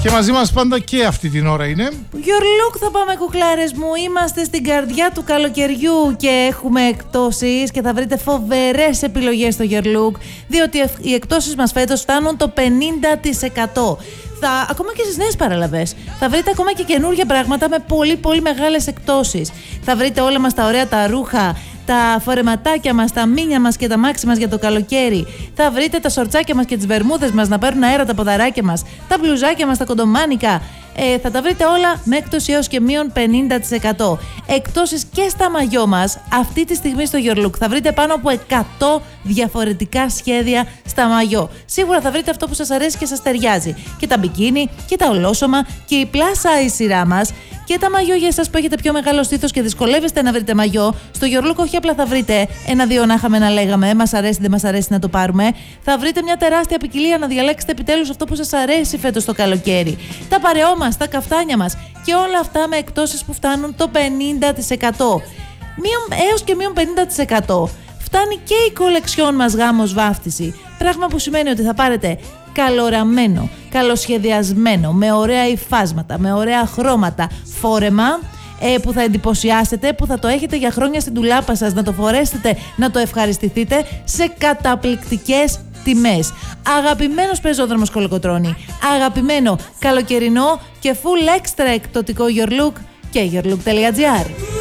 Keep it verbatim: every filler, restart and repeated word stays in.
Και μαζί μας πάντα και αυτή την ώρα είναι Your Look θα πάμε, κουκλάρες μου. Είμαστε στην καρδιά του καλοκαιριού και έχουμε εκπτώσεις και θα βρείτε φοβερές επιλογές στο Your Look, διότι οι εκπτώσεις μας φέτος φτάνουν το πενήντα τοις εκατό. Θα, ακόμα και στις νέες παραλαβές θα βρείτε ακόμα και καινούργια πράγματα με πολύ πολύ μεγάλες εκπτώσεις. Θα βρείτε όλα μας τα ωραία τα ρούχα, τα φορεματάκια μας, τα μίνια μας και τα μάξι μας για το καλοκαίρι. Θα βρείτε τα σορτσάκια μας και τις βερμούδες μας να παίρνουν αέρα τα ποδαράκια μας, τα μπλουζάκια μας, τα κοντομάνικα. Ε, θα τα βρείτε όλα με έκπτωση έως και μείον πενήντα τοις εκατό. Εκπτώσεις και στα μαγιό μας αυτή τη στιγμή στο Your Look. Θα βρείτε πάνω από εκατό διαφορετικά σχέδια στα μαγιό. Σίγουρα θα βρείτε αυτό που σας αρέσει και σας ταιριάζει. Και τα μπικίνι και τα ολόσωμα και η plus size σειρά μας. Και τα μαγιό για εσάς που έχετε πιο μεγάλο στήθος και δυσκολεύεστε να βρείτε μαγιό. Στο Your Look όχι απλά θα βρείτε ένα-δύο να είχαμε να λέγαμε, μας αρέσει, δεν μας αρέσει να το πάρουμε. Θα βρείτε μια τεράστια ποικιλία να διαλέξετε επιτέλους αυτό που σας αρέσει φέτος το καλοκαίρι. Τα παρεό μας, τα καφτάνια μας και όλα αυτά με εκπτώσεις που φτάνουν το πενήντα τοις εκατό. Μείον, έως και μείον πενήντα τοις εκατό. Φτάνει και η κολεξιόν μας γάμος βάφτιση. Πράγμα που σημαίνει ότι θα πάρετε καλοραμένο, καλοσχεδιασμένο, με ωραία υφάσματα, με ωραία χρώματα φόρεμα ε, που θα εντυπωσιάσετε, που θα το έχετε για χρόνια στην ντουλάπα σας, να το φορέσετε, να το ευχαριστηθείτε σε καταπληκτικές τιμές. Αγαπημένος πεζόδρομος Κολοκοτρώνη, αγαπημένο καλοκαιρινό και full extra εκπτωτικό Your Look και yourlook.gr.